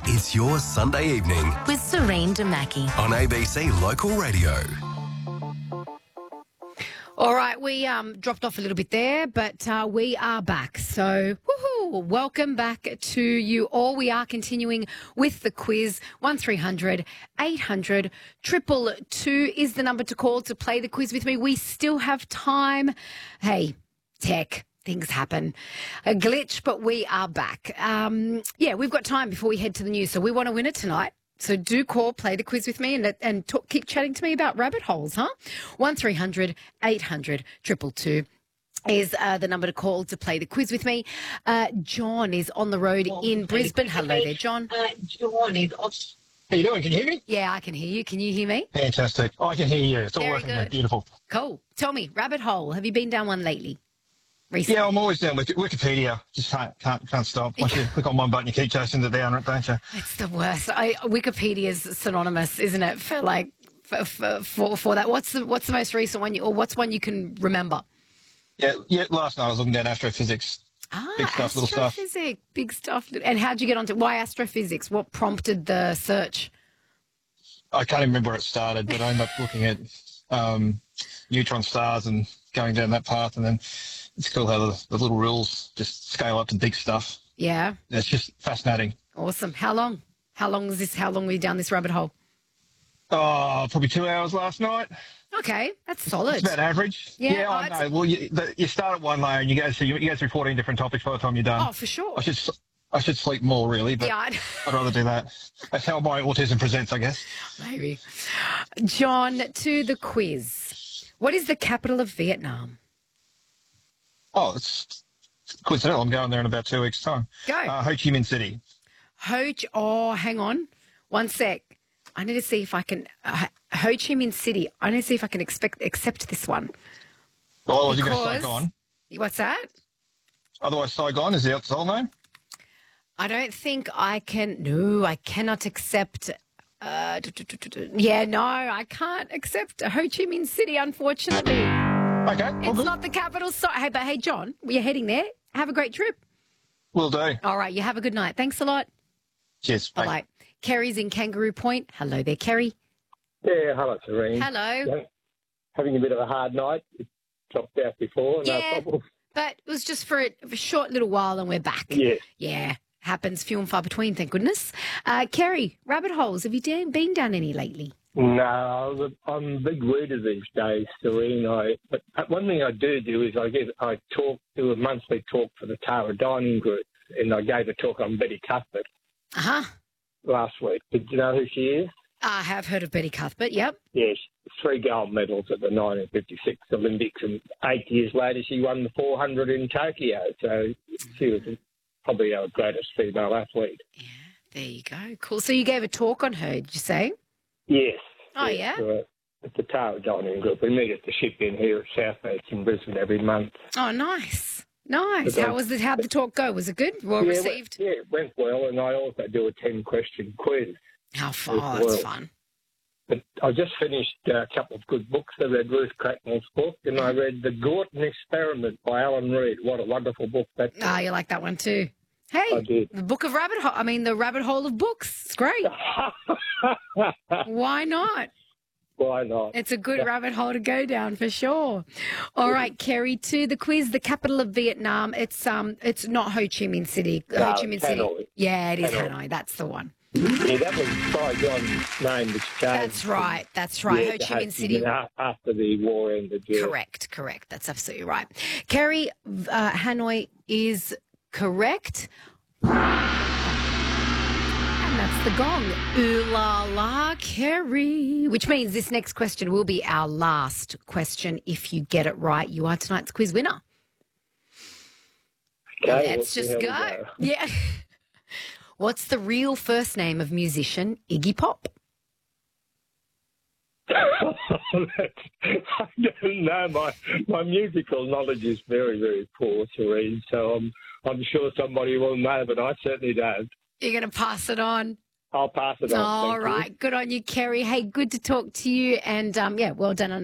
It's your Sunday evening with Serene Damaki. on ABC Local Radio. All right, we dropped off a little bit there, but we are back. So, woohoo, welcome back to you all. We are continuing with the quiz. 1300 800 222 is the number to call to play the quiz with me. We still have time. Hey, tech. Things happen. A glitch, but we are back. We've got time before we head to the news, so we want to win it tonight. So do call, play the quiz with me and keep chatting to me about rabbit holes, huh? 1300 800 222 is the number to call to play the quiz with me. John is on the road in Brisbane. Hello there, John. John is off. How you doing? Can you hear me? Yeah, I can hear you. Can you hear me? Fantastic. I can hear you. It's all Very working. good. Beautiful. Cool. Tell me, rabbit hole. Have you been down one lately? Recently? Yeah, I'm always down with Wikipedia. Just can't stop. Once you click on one button, you keep chasing it down, don't you? It's the worst. Wikipedia's synonymous, isn't it? For that. What's the most recent one? Or what's one you can remember? Yeah. Last night I was looking down astrophysics. Big stuff, little stuff. Astrophysics, big stuff. And how'd you get onto why astrophysics? What prompted the search? I can't even remember where it started, but I ended up looking at neutron stars and going down that path, and then it's cool how the little rules just scale up to big stuff. Yeah. It's just fascinating. Awesome. How long? How long is this? How long were you down this rabbit hole? Oh, probably 2 hours last night. Okay, that's solid. It's about average. Yeah, I know. Well, you start at one layer and you go through 14 different topics by the time you're done. Oh, for sure. I should sleep more, really, but Yeah, I'd rather do that. That's how my autism presents, I guess. maybe. John, to the quiz. What is the capital of Vietnam? Oh, it's coincidental. I'm going there in about 2 weeks' time. Go. Ho Chi Minh City. Hang on. One sec. I need to see if I can. Ho Chi Minh City. I need to see if I can accept this one. Oh, you're going to Saigon. What's that? Otherwise, Saigon is the outside name. I don't think I can. No, I cannot accept. I can't accept Ho Chi Minh City, unfortunately. Okay. It's not the capital. Hey, John, you're heading there. Have a great trip. Will do. All right, you have a good night. Thanks a lot. Cheers. Bye. Bye. Kerry's in Kangaroo Point. Hello there, Kerry. Yeah, hello, Serene. Hello. Yeah, having a bit of a hard night. It dropped out before, no problem. But it was just for a short little while and we're back. Yeah. Yeah, happens few and far between, thank goodness. Kerry, rabbit holes, have you been down any lately? No, I'm a big reader these days, Serene. But one thing I do is I do a monthly talk for the Tara Dining Group, and I gave a talk on Betty Cuthbert last week. Did you know who she is? I have heard of Betty Cuthbert, yep. Yes, 3 gold medals at the 1956 Olympics, and 8 years later she won the 400 in Tokyo. So she was probably our greatest female athlete. Yeah, there you go. Cool. So you gave a talk on her, did you say? Yes. Oh, yes, yeah? At the Tara Dining Group. We meet at the ship in here at Southbanks in Brisbane every month. Oh, nice. Nice. How'd the talk go? Was it good? Well received? It went well, and I also do a 10-question quiz. How fun. Oh, that's fun. But I just finished a couple of good books. I read Ruth Cracknell's book, and I read The Gorton Experiment by Alan Reed. What a wonderful book that is. You like that one too? Hey, I did. the rabbit hole of books. It's great. Why not? Why not? It's a good rabbit hole to go down for sure. All right, Kerry, to the quiz. The capital of Vietnam. It's not Ho Chi Minh City. No, Ho Chi Minh City. Hanoi. Yeah, it is Hanoi. Hanoi. That's the one. Yeah, that was Saigon's name which changed. That's right. That's right. Yeah, Ho Chi Minh City. After the war ended. Yeah. Correct. That's absolutely right. Kerry, Hanoi is correct. And that's the gong. Ooh la la, Kerry. Which means this next question will be our last question. If you get it right, you are tonight's quiz winner. Okay, Let's just go. Yeah. What's the real first name of musician Iggy Pop? I don't know. My musical knowledge is very, very poor, Serene. So I'm sure somebody will know, but I certainly don't. You're going to pass it on? I'll pass it on. All right. Good on you, Kerry. Hey, good to talk to you. And, well done on